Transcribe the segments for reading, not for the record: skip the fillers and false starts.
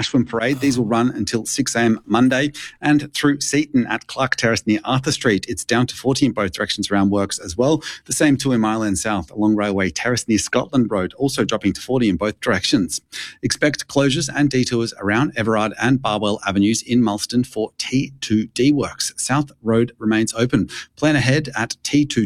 Ashwin Parade. These will run until 6 a.m. Monday, and through Seaton at Clark Terrace near Arthur Street. It's down to 40 in both directions around works as well. The same too in Mile End South along Railway Terrace near Scotland Road, also dropping to 40 in both directions. Expect closures and detours around Everard and Barwell Avenues in Mulston for T2D works. South Road remains open. Plan ahead at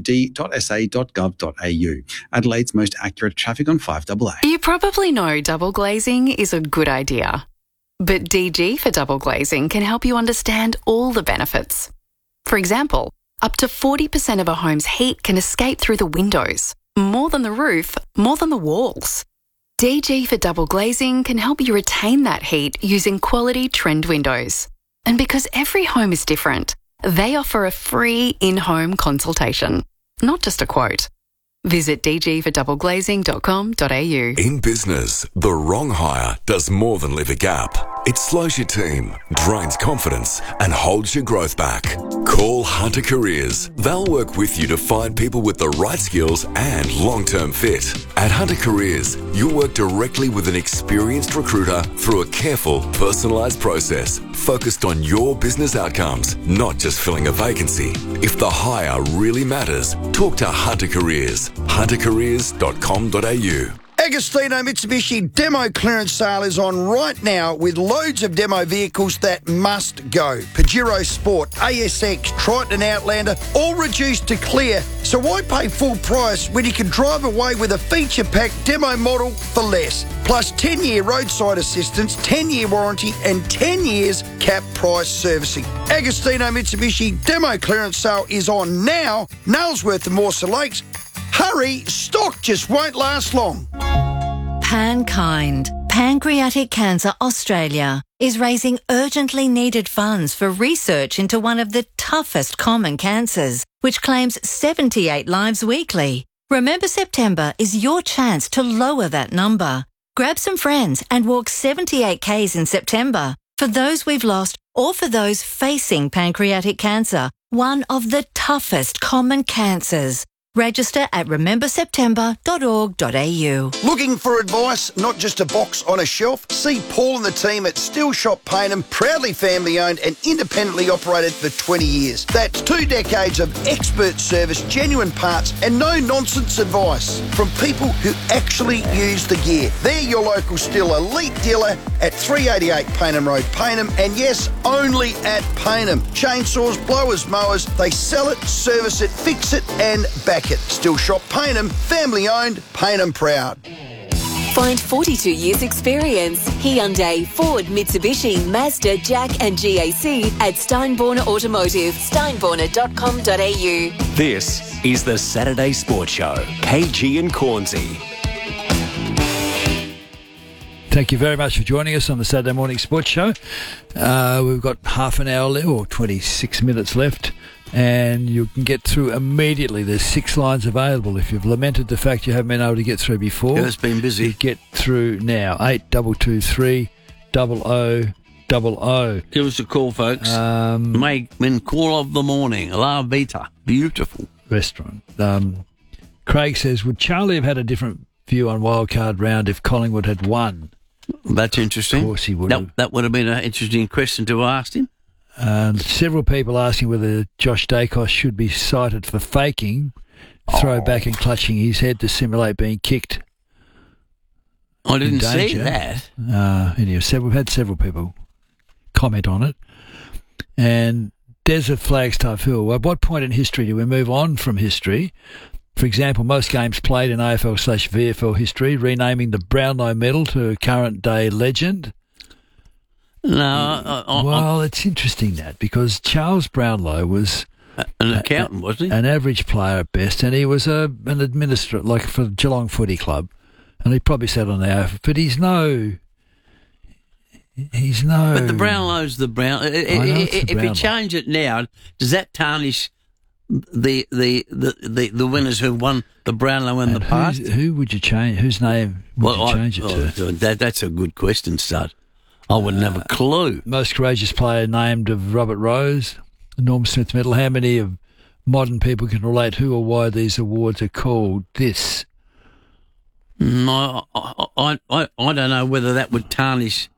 t2d.sa.gov.au. Adelaide's most accurate traffic on 5AA. You probably know double glazing is a good idea. But DG for double glazing can help you understand all the benefits. For example, up to 40% of a home's heat can escape through the windows. More than the roof, more than the walls. DG for double glazing can help you retain that heat using quality trend windows. And because every home is different, they offer a free in-home consultation, not just a quote. Visit dgfordoubleglazing.com.au. In business, the wrong hire does more than leave a gap. It slows your team, drains confidence, and holds your growth back. Call Hunter Careers. They'll work with you to find people with the right skills and long-term fit. At Hunter Careers, you'll work directly with an experienced recruiter through a careful, personalised process focused on your business outcomes, not just filling a vacancy. If the hire really matters, talk to Hunter Careers. huntercareers.com.au. Agostino Mitsubishi demo clearance sale is on right now with loads of demo vehicles that must go. Pajero Sport, ASX, Triton and Outlander, all reduced to clear. So why pay full price when you can drive away with a feature-packed demo model for less? Plus 10-year roadside assistance, 10-year warranty and 10 years cap price servicing. Agostino Mitsubishi demo clearance sale is on now. Nailsworth and Mawson Lakes. Hurry, stock just won't last long. Pankind, Pancreatic Cancer Australia, is raising urgently needed funds for research into one of the toughest common cancers, which claims 78 lives weekly. Remember September is your chance to lower that number. Grab some friends and walk 78 Ks in September for those we've lost or for those facing pancreatic cancer, one of the toughest common cancers. Register at rememberseptember.org.au. Looking for advice, not just a box on a shelf? See Paul and the team at Steel Shop Payneham, proudly family owned and independently operated for 20 years. That's 2 decades of expert service, genuine parts and no nonsense advice from people who actually use the gear. They're your local Steel Elite dealer at 388 Payneham Road, Payneham, and yes, only at Payneham. Chainsaws, blowers, mowers, they sell it, service it, fix it and back it. Steel Shop Payneham, family owned, Payneham proud. Find 42 years experience, Hyundai, Ford, Mitsubishi, Mazda, Jack and GAC at Steinborner Automotive, steinborner.com.au. This is the Saturday Sports Show, KG and Cornsey. Thank you very much for joining us on the Saturday Morning Sports Show. We've got half an hour left, or 26 minutes left, and you can get through immediately. There's 6 lines available. If you've lamented the fact you haven't been able to get through before, it's been busy. Get through now. 8223 0000. Give us a call, folks. Make when call of the morning. La Vita, beautiful restaurant. Craig says, would Charlie have had a different view on wildcard round if Collingwood had won? That's interesting. Of course he would have. That would have been an interesting question to have asked him. Several people asking whether Josh Dacos should be cited for faking, throw back and clutching his head to simulate being kicked. I didn't see that. Anyway, we've had several people comment on it. And Des of Flagstaff Hill, at what point in history do we move on from history? For example, most games played in AFL/VFL history, renaming the Brownlow Medal to a current-day legend. No. Well, it's interesting that, because Charles Brownlow was an accountant, wasn't he? An average player at best, and he was an administrator, like for Geelong Footy Club, and he probably sat on the AFL, but he's no. But the Brownlow's the Brown. If you change it now, does that tarnish the winners who won the Brownlow in the past? Who would you change? Whose name would you change it to? That's a good question, Stud. I wouldn't have a clue. Most courageous player named of Robert Rose, Norm Smith Medal. How many of modern people can relate who or why these awards are called this? No, I don't know whether that would tarnish